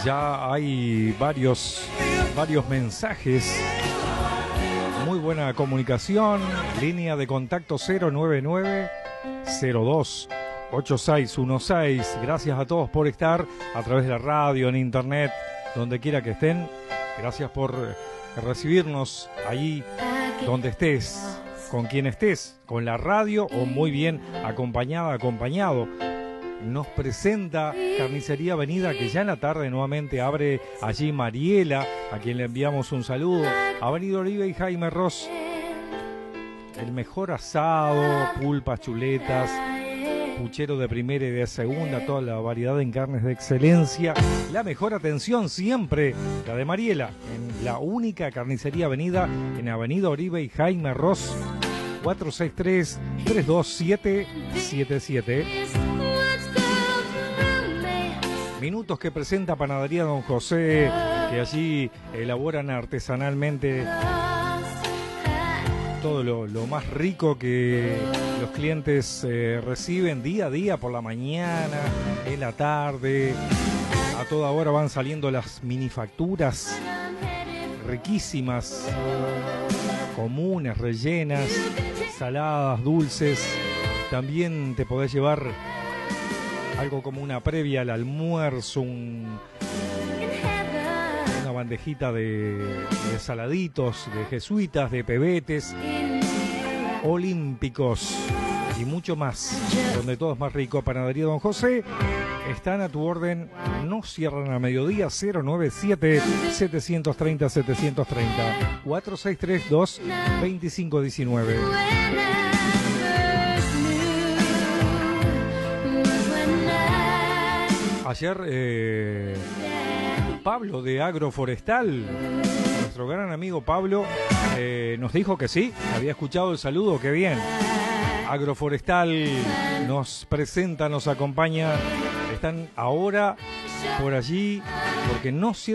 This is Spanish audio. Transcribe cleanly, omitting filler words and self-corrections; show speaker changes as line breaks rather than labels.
Ya hay varios mensajes. Muy buena comunicación. Línea de contacto 099-02-8616. Gracias a todos por estar a través de la radio, en internet, donde quiera que estén. Gracias por recibirnos allí donde estés, con quien estés, con la radio o muy bien acompañado. Nos presenta Carnicería Avenida, que ya en la tarde nuevamente abre allí Mariela, a quien le enviamos un saludo. Avenida Oribe y Jaime Ross. El mejor asado, pulpas, chuletas, puchero de primera y de segunda, toda la variedad en carnes de excelencia. La mejor atención siempre, la de Mariela, en la única Carnicería Avenida, en Avenida Oribe y Jaime Ross, 463-32777. Minutos que presenta Panadería Don José, que allí elaboran artesanalmente todo lo más rico que los clientes reciben día a día, por la mañana, en la tarde. A toda hora van saliendo las minifacturas riquísimas, comunes, rellenas, saladas, dulces. También te podés llevar algo como una previa al almuerzo, una bandejita de saladitos, de jesuitas, de pebetes, olímpicos y mucho más, donde todo es más rico. Panadería Don José, están a tu orden, no cierran a mediodía. 097-730-730, 463-22519. Ayer Pablo de Agroforestal, nuestro gran amigo Pablo, nos dijo que sí, había escuchado el saludo, qué bien. Agroforestal nos presenta, nos acompaña, están ahora por allí porque no